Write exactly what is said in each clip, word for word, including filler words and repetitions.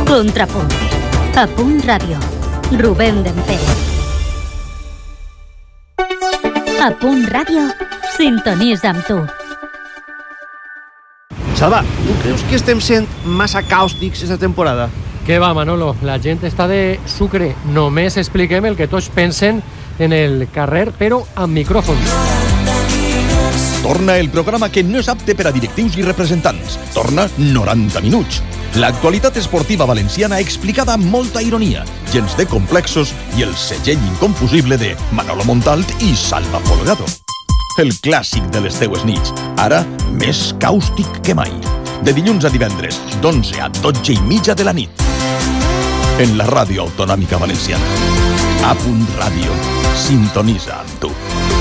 Contrapunt. A Punt Ràdio. Rubén Dempere. A Punt Ràdio, sintonitza amb tu. Salva, tu creus que estem sent massa càustics esta temporada? Què va, Manolo? La gent està de sucre. Només expliquem el que tots pensen en el carrer, però amb micròfons. Torna el programa que no és apte per a directius i representants. Torna noranta minuts. L'actualitat esportiva valenciana explicada amb molta ironia, gens de complexos i el segell inconfusible de Manolo Montalt i Salva Folgado. El clàssic de les teues nits, ara més càustic que mai. De dilluns a divendres, d'onze a dotze i mitja de la nit. En la ràdio autonòmica valenciana. A Punt Ràdio. Sintonitza amb tu.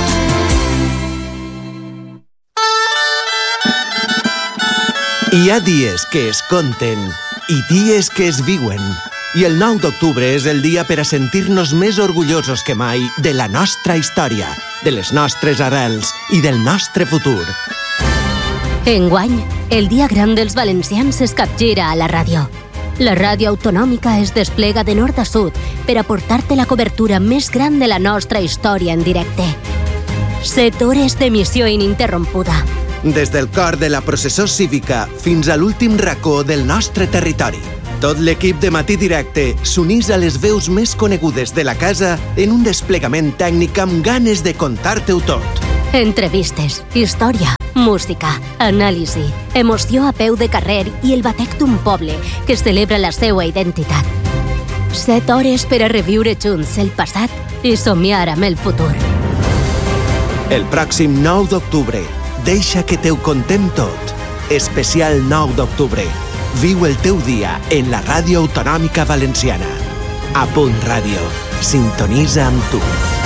Hi ha dies que es conten i dies que es viuen. I el nou d'octubre és el dia per a sentir-nos més orgullosos que mai de la nostra història, de les nostres arrels i del nostre futur. Enguany, el dia gran dels valencians es capgira a la ràdio. La ràdio autonòmica es desplega de nord a sud per aportar-te la cobertura més gran de la nostra història en directe. Set hores d'emissió ininterrompuda. Des del cor de la processó cívica fins a l'últim racó del nostre territori. Tot l'equip de Matí Directe s'unís a les veus més conegudes de la casa en un desplegament tècnic amb ganes de contar-te-ho tot. Entrevistes, història, música, anàlisi, emoció a peu de carrer i el batec d'un poble que celebra la seva identitat. Set hores per a reviure junts el passat i somiar amb el futur. El pròxim nou d'octubre, deixa que te ho contem tot. Especial nou d'octubre. Viu el teu dia en la ràdio autonòmica valenciana. A Punt Ràdio. Sintonitza amb tu.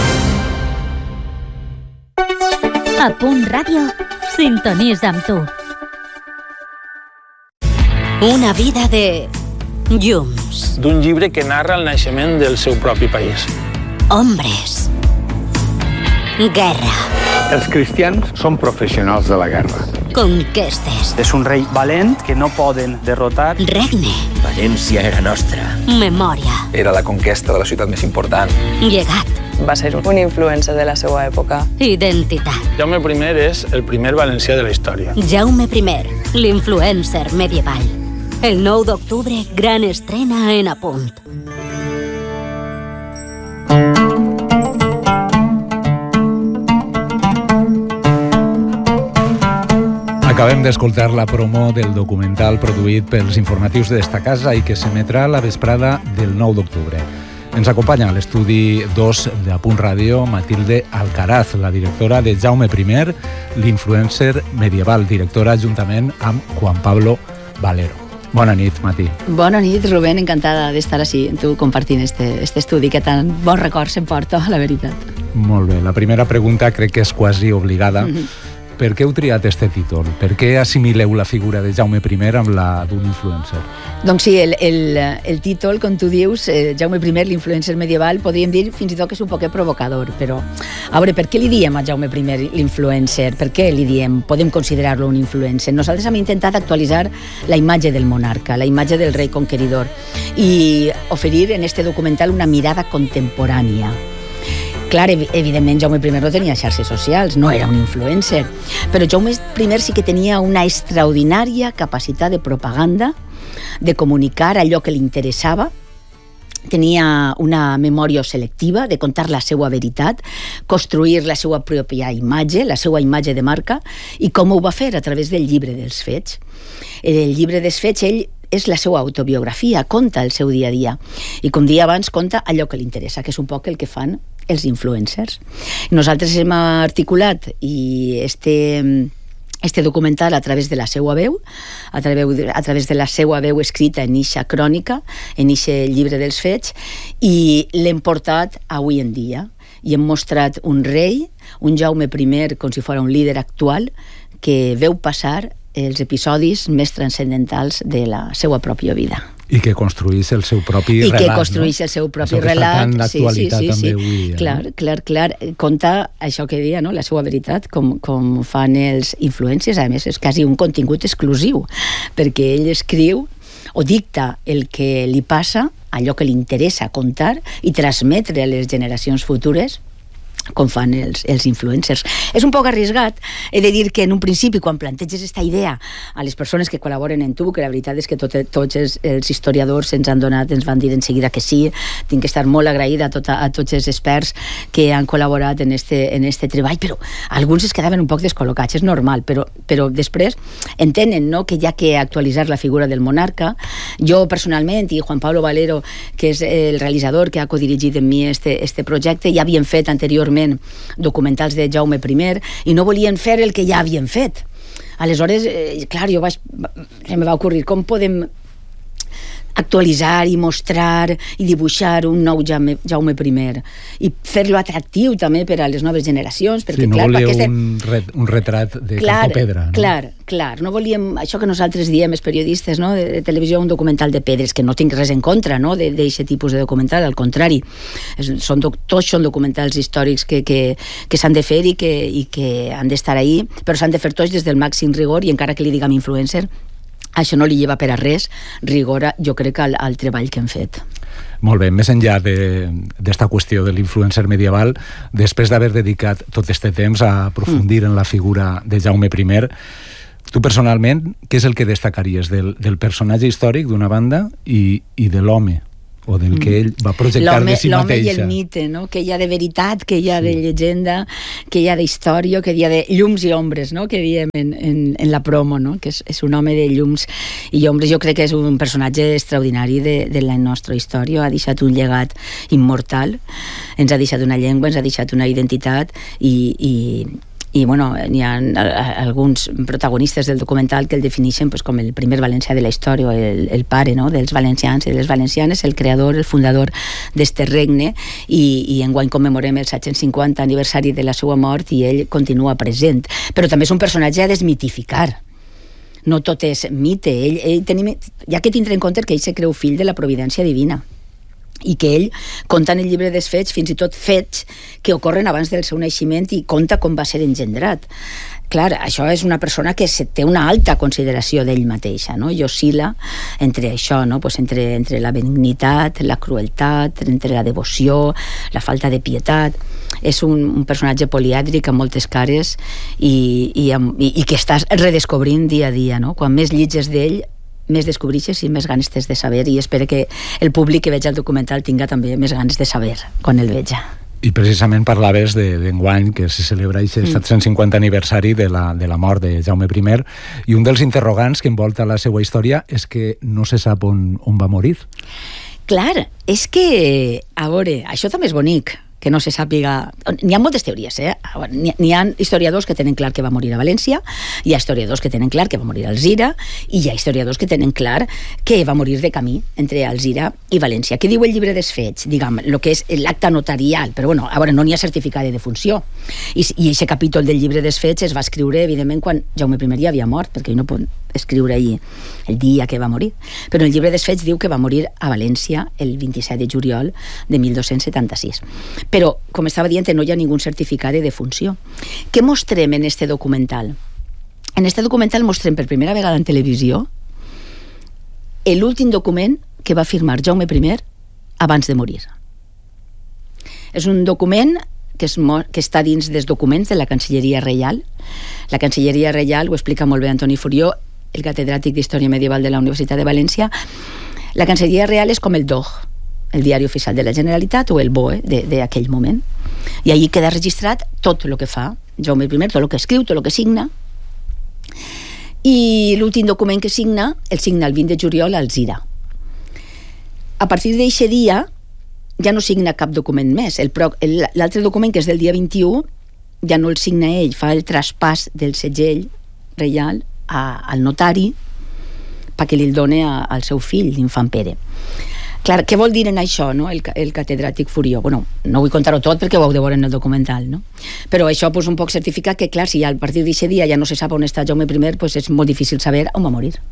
A Punt Ràdio, sintonitza amb tu. Una vida de llums. D'un llibre que narra el naixement del seu propi país. Hombres. Guerra. Els cristians són professionals de la guerra. Conquestes. És un rei valent que no poden derrotar. Regne. València era nostra. Memòria. Era la conquesta de la ciutat més important. Llegat. Va ser un influencer de la seva època. Identitat. Jaume primer és el primer valencià de la història. Jaume primer, l'influencer medieval. El nou d'octubre, gran estrena en A Punt. Acabem d'escoltar la promo del documental produït pels informatius d'esta casa i que s'emetrà la vesprada del nou d'octubre. Ens acompanya a l'estudi dos de A Punt Ràdio Matilde Alcaraz, la directora de Jaume primer, l'influencer medieval, directora juntament amb Juan Pablo Valero. Bona nit, Mati. Bona nit, Rubén, encantada d'estar així amb tu compartint este, este estudi que tan bons records em porta, la veritat. Molt bé, la primera pregunta crec que és quasi obligada. Mm-hmm. Per què heu triat este títol? Per què assimileu la figura de Jaume primer amb la d'un influencer? Doncs sí, el, el, el títol, com tu dius, eh, Jaume primer, l'influencer medieval, podríem dir fins i tot que és un poquet provocador, però a veure, per què li diem a Jaume primer l'influencer? Per què li diem? Podem considerar-lo un influencer? Nosaltres hem intentat actualitzar la imatge del monarca, la imatge del rei conqueridor i oferir en este documental una mirada contemporània. Clar, evidentment, Jaume primer no tenia xarxes socials, no era un influencer, però Jaume primer sí que tenia una extraordinària capacitat de propaganda, de comunicar allò que li interessava, tenia una memòria selectiva de contar la seva veritat, construir la seva pròpia imatge, la seva imatge de marca, i com ho va fer? A través del llibre dels fets. El llibre dels fets, ell és la seva autobiografia, conta el seu dia a dia. I com dia abans, conta allò que li interessa, que és un poc el que fan els influencers. Nosaltres hem articulat i este, este documental a través de la seva veu, a través, a través de la seva veu escrita en eixa crònica, en eixe llibre dels fets, i l'hem portat avui en dia. I hem mostrat un rei, un Jaume primer, com si fos un líder actual, que veu passar els episodis més transcendentals de la seva pròpia vida. I que construís el seu propi I relat, que construís no? el seu propi això relat. Això que està tan d'actualitat sí, sí, sí, també sí. avui dia. Clar, no? clar, clar. Conta això que deia, no? La seva veritat, com, com fan els influencers. A més, és quasi un contingut exclusiu, perquè ell escriu o dicta el que li passa, allò que li interessa contar i transmetre a les generacions futures, com fan els, els influencers. És un poc arriscat. He de dir que en un principi, quan planteges aquesta idea a les persones que col·laboren en tu, que la veritat és que tot, tots els, els historiadors ens han donat, ens van dir en seguida que sí, tinc que estar molt agraïda a, tot, a tots els experts que han col·laborat en este, en este treball, però alguns es quedaven un poc descol·locats, és normal, però, però després entenen, no?, que hi ha que actualitzar la figura del monarca. Jo personalment, i Juan Pablo Valero, que és el realitzador que ha codirigit en mi este, este projecte, ja havien fet anteriorment documentals de Jaume I i no volien fer el que ja havien fet. Aleshores, eh, clar, jo vaig, se me va ocurrir com podem actualitzar i mostrar i dibuixar un nou Jaume, Jaume I i fer-lo atractiu també per a les noves generacions, perquè sí, no clar, volíeu aquest... un, ret, un retrat de clar, campo pedra, no? Clar, clar, no volíem això que nosaltres diem els periodistes, no?, de, de televisió, un documental de pedres, que no tinc res en contra, no?, d'aquest tipus de documental, al contrari, és, són, tots són documentals històrics que, que, que s'han de fer i que, i que han d'estar ahí, però s'han de fer tots des del màxim rigor, i encara que li diguem influencer, això no li lleva per a res rigor, jo crec, al, al treball que hem fet. Molt bé, més enllà d'esta qüestió de l'influencer medieval, després d'haver dedicat tot aquest temps a aprofundir mm. en la figura de Jaume I, tu personalment, què és el que destacaries del, del personatge històric d'una banda i, i de l'home, o del que ell va projectar de si mateixa? L'home i el mite, no?, que hi ha de veritat, que hi ha sí. de llegenda, que hi ha d'història, que hi ha de llums i ombres, no?, que diem en, en, en la promo, no?, que és, és un home de llums i ombres. Jo crec que és un personatge extraordinari de, de la nostra història, ha deixat un llegat immortal, ens ha deixat una llengua, ens ha deixat una identitat i... i i bueno, n'hi ha alguns protagonistes del documental que el defineixen pues, com el primer valencià de la història, el, el pare, no?, dels valencians i de les valencianes, el creador, el fundador d'este regne, i, i enguany commemorem el set-cents cinquanta aniversari de la seva mort i ell continua present, però també és un personatge a desmitificar. No tot és mite, ell, ell tenim, hi ha que tindre en compte que ell se creu fill de la providència divina, i que ell conta en el llibre dels fets fins i tot fets que ocorren abans del seu naixement i conta com va ser engendrat. Clar, això és una persona que té una alta consideració d'ell mateixa, no? I oscil·la entre això, no? Pues entre, entre la benignitat, la crueltat, entre la devoció, la falta de pietat. És un, un personatge polièdric amb moltes cares i, i, i, i que estàs redescobrint dia a dia, no? Quan més llitges d'ell, més descobreixes i més ganes tens de saber, i espero que el públic que veig el documental tinga també més ganes de saber quan el veja. I precisament parlaves d'enguany, de, que se celebra aquest mm. set-cents cinquanta aniversari de la, de la mort de Jaume I, i un dels interrogants que envolta la seva història és que no se sap on, on va morir. Clar, és que, a veure, això també és bonic, que no se sàpiga... N'hi ha moltes teories, eh? N'hi ha historiadors que tenen clar que va morir a València, hi ha historiadors que tenen clar que va morir a Alzira, i hi ha historiadors que tenen clar que va morir de camí entre Alzira i València. Què diu el llibre dels fets? Diguem, el que és l'acta notarial, però bueno, a veure, no n'hi ha certificat de defunció. I aquest capítol del llibre dels fets es va escriure, evidentment, quan Jaume I ja havia mort, perquè no pot escriure ahir el dia que va morir. Però el llibre dels fets diu que va morir a València el vint-i-set de juliol de mil dos-cents setanta-sis. Però, com estava dient, no hi ha ningú certificat de defunció. Què mostrem en este documental? En este documental mostrem per primera vegada en televisió l'últim document que va firmar Jaume I abans de morir. És un document que, és, que està dins dels documents de la Cancelleria Reial. La Cancelleria Reial, ho explica molt bé Antoni Furió, el catedràtic d'Història Medieval de la Universitat de València. La Cancelleria Real és com el D O G, el Diari Oficial de la Generalitat, o el B O E d'aquell moment. I allí queda registrat tot el que fa Jaume I, tot el que escriu, tot el que signa. I l'últim document que signa, el signa el vint de juliol a Alzira. A partir d'aquest dia ja no signa cap document més. L'altre document, que és del dia vint-i-u, ja no el signa ell, fa el traspàs del segell reial a, al notari perquè li el doni a, al seu fill, l'infant Pere. Clar, què vol dir en això, no? el, el catedràtic Furió? Bueno, no vull contar-ho tot perquè ho heu de veure en el documental, no? Però això pues, un poc certifica que, clar, si a partir d'aquest dia ja no se sap on està Jaume I, pues és molt difícil saber on va morir.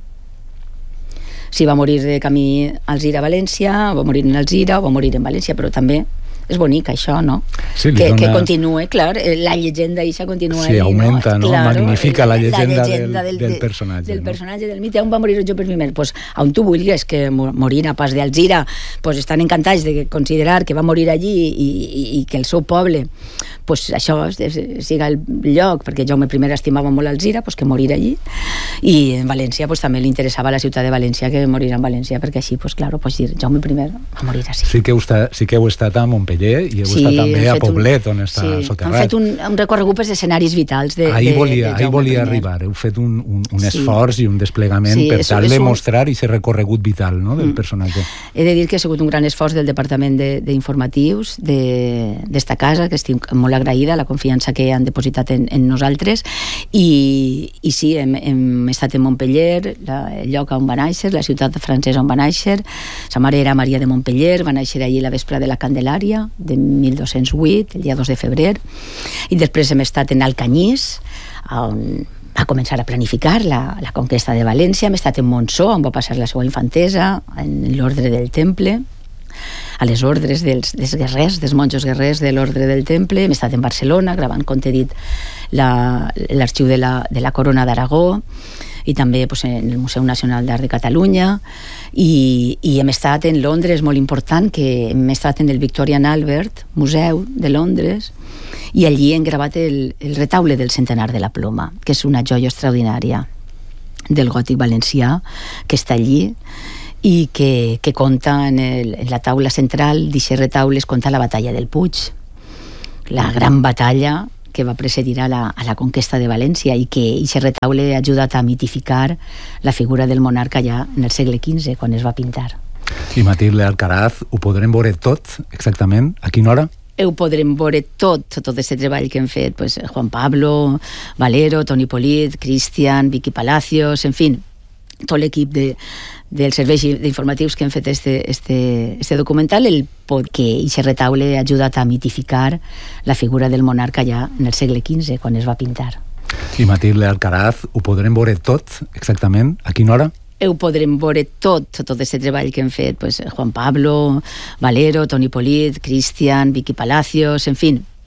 Si va morir de camí a Alzira a València, o va morir en Alzira, o va morir en València, però també és bonic això, no? Sí, que, dona... que continue, clar, la llegenda això continua sí, ahí, augenta, no? no? Claro, Magnifica la llegenda, la llegenda del, del, del personatge. Del no? personatge, del mite. On va morir jo per primer? Pues, on tu vulguis, que morir a Pas d'Alzira, pues estan encantats de considerar que va morir allí i, i, i que el seu poble pues això siga el lloc, perquè Jaume primer estimava molt Alzira, pues que morir allí, i en València pues també li interessava a la ciutat de València que morir en València, perquè així, pues claro, pues dir, Jaume primer va morir així. Sí que heu estat, sí que heu estat a Montpeller i heu sí, estat també a Poblet, un, on està sí, soterrat. Han fet un, un recorregut pels escenaris vitals de, ahí de, volia, de ahí volia arribar, heu fet un, un, un sí. esforç i un desplegament sí, per tal de mostrar un... aquest recorregut vital, no, del mm. personatge. He de dir que ha sigut un gran esforç del Departament d'Informatius d'esta de, casa, que estic molt agraïda la confiança que han depositat en, en nosaltres i, i sí, hem, hem estat en Montpeller, la, el lloc on va néixer, la ciutat francesa on va néixer. Sa mare era Maria de Montpeller, va néixer allí la vespre de la Candelària de mil dos-cents vuit, el dia dos de febrer, i després hem estat en Alcanyís, on va començar a planificar la, la conquesta de València. Hem estat en Montsó, on va passar la seva infantesa, en l'ordre del Temple, a les ordres dels, dels guerrers, dels monjos guerrers de l'ordre del Temple. Hem estat en Barcelona, gravant, com t'he dit, l'arxiu de, la, de la Corona d'Aragó, i també pues, en el Museu Nacional d'Art de Catalunya, i, i hem estat en Londres, molt important, que hem estat en el Victoria and Albert Museu de Londres, i allí hem gravat el, el retaule del centenar de la ploma, que és una joia extraordinària del gòtic valencià, que està allí, i que, que conta en, el, en la taula central d'aquest retaule, es conta la batalla del Puig, la gran batalla que va precedir a la, a la conquesta de València, i que aquest retaule ha ajudat a mitificar la figura del monarca ja en el segle quinze, quan es va pintar. I Matilde Alcaraz, ho podrem veure tot exactament? A quina hora? Ho podrem veure tot, tot aquest treball que hem fet, pues, Juan Pablo, Valero, Toni Polit, Cristian, Vicky Palacios, en fi, tot l'equip de, dels serveis informatius que han fet este, este, este documental, el que aquest retaule ha ajudat a mitificar la figura del monarca ja en el segle quinze, quan es va pintar. I Matilde Alcaraz, ho podrem veure tot exactament? A quina hora? Ho podrem veure tot, tot aquest treball que hem fet, pues, Juan Pablo, Valero, Toni Polit, Cristian, Vicky Palacios, en fi,